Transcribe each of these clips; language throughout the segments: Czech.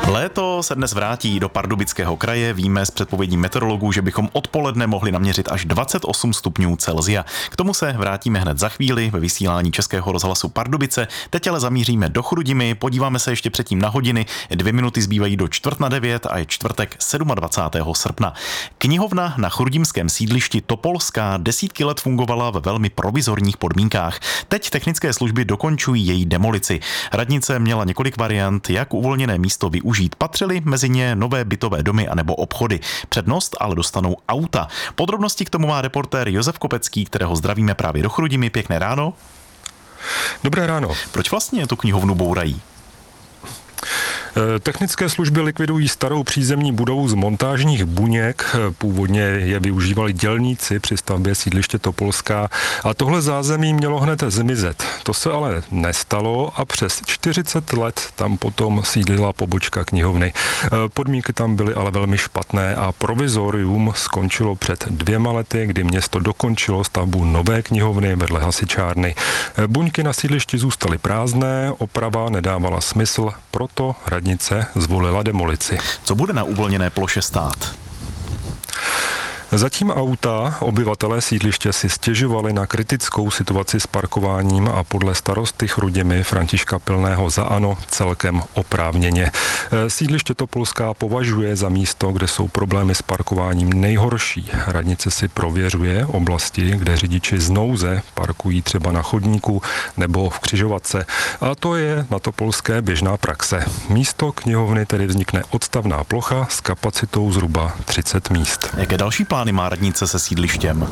Léto se dnes vrátí do Pardubického kraje. Víme z předpovědí meteorologů, že bychom odpoledne mohli naměřit až 28 stupňů Celsia. K tomu se vrátíme hned za chvíli ve vysílání Českého rozhlasu Pardubice. Teď ale zamíříme do Chrudimi, podíváme se ještě předtím na hodiny. 2 minuty zbývají do 8:45 a je čtvrtek 27. srpna. Knihovna na chrudimském sídlišti Topolská desítky let fungovala ve velmi provizorních podmínkách. Teď technické služby dokončují její demolici. Radnice měla několik variant, jak uvolněné místo využít. Patřily mezi ně nové bytové domy anebo obchody. Přednost ale dostanou auta. Podrobnosti k tomu má reportér Josef Kopecký, kterého zdravíme právě do Chrudimi. Pěkné ráno. Dobré ráno. Proč vlastně tu knihovnu bourají? Technické služby likvidují starou přízemní budovu z montážních buněk. Původně je využívali dělníci při stavbě sídliště Topolská a tohle zázemí mělo hned zmizet. To se ale nestalo a přes 40 let tam potom sídlila pobočka knihovny. Podmínky tam byly ale velmi špatné a provizorium skončilo před 2 lety, kdy město dokončilo stavbu nové knihovny vedle hasičárny. Buňky na sídlišti zůstaly prázdné, oprava nedávala smysl, proto radnice zvolila demolici. Co bude na uvolněné ploše stát? Zatím auta obyvatelé sídliště si stěžovali na kritickou situaci s parkováním a podle starosty Chrudimi Františka Pilného za ANO celkem oprávněně. Sídliště Topolská považuje za místo, kde jsou problémy s parkováním nejhorší. Radnice si prověřuje oblasti, kde řidiči z nouze parkují třeba na chodníku nebo v křižovatce. A to je na Topolské běžná praxe. Místo knihovny tedy vznikne odstavná plocha s kapacitou zhruba 30 míst. Jaké další plány má radnice se sídlištěm?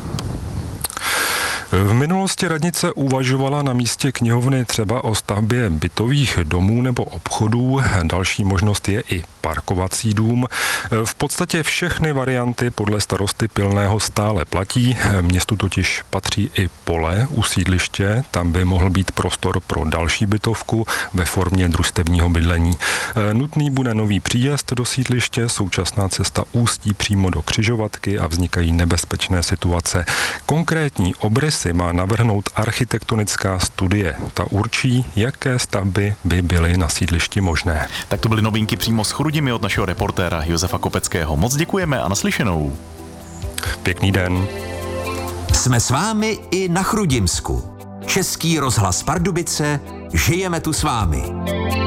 V minulosti radnice uvažovala na místě knihovny třeba o stavbě bytových domů nebo obchodů. Další možnost je i parkovací dům. V podstatě všechny varianty podle starosty Pilného stále platí. Městu totiž patří i pole u sídliště. Tam by mohl být prostor pro další bytovku ve formě družstevního bydlení. Nutný bude nový příjezd do sídliště. Současná cesta ústí přímo do křižovatky a vznikají nebezpečné situace. Konkrétní obrysy má navrhnout architektonická studie. Ta určí, jaké stavby by byly na sídlišti možné. Tak to byly novinky přímo z Chrudimi od našeho reportéra Josefa Kopeckého. Moc děkujeme a naslyšenou. Pěkný den. Jsme s vámi i na Chrudimsku. Český rozhlas Pardubice, žijeme tu s vámi.